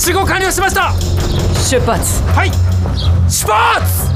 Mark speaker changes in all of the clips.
Speaker 1: 集合完了しました。
Speaker 2: 出発。
Speaker 1: はい、出発。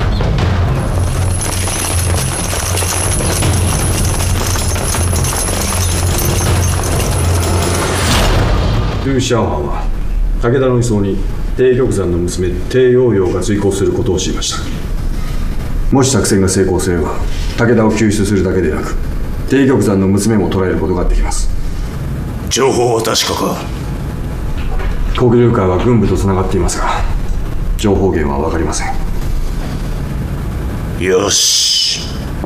Speaker 3: ルーシャオハンは武田の移送に帝玉山の娘帝陽陽が随行することを知りました。もし作戦が成功すれば武田を救出するだけでなく帝玉山の娘も捕らえることができます。
Speaker 4: 情報は確かか？
Speaker 3: 黒竜会は軍部とつながっていますが情報源は分かりません。
Speaker 4: よし。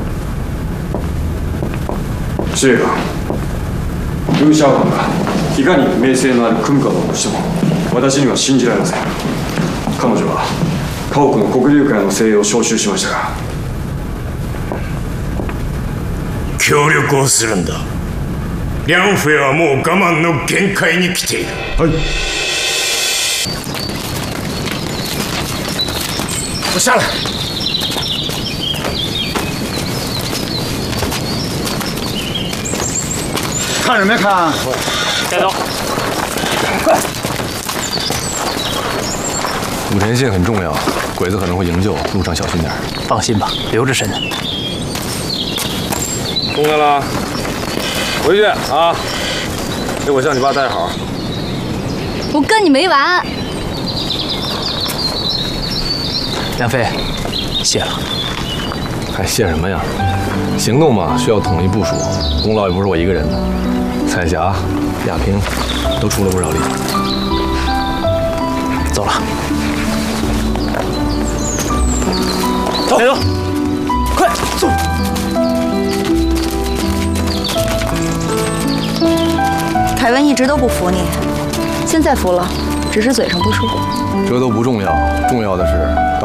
Speaker 3: 司令官、ルーシャオハンがいかに名声のある組むかとしても私には信じられません。彼女は家屋の黒竜会の精鋭を招集しましたが
Speaker 4: 協力をするんだ。リャンフェはもう我慢の限界に来ている。
Speaker 3: はい。
Speaker 1: 我下来。
Speaker 5: 看什么呀看？
Speaker 1: 带走。
Speaker 5: 快！
Speaker 6: 五田线很重要，鬼子可能会营救，路上小心点。
Speaker 2: 放心吧，留着身呢。
Speaker 1: 公开了，回去啊，给我向你爸带好。
Speaker 7: 我跟你没完。
Speaker 2: 梁飞，谢了。
Speaker 6: 还谢什么呀？行动嘛，需要统一部署，功劳也不是我一个人的。彩霞、亚平都出了不少力。
Speaker 2: 走了。
Speaker 1: 走，带走，
Speaker 2: 快走！
Speaker 8: 凯文一直都不服你，现在服了，只是嘴上不说。
Speaker 6: 这都不重要，重要的是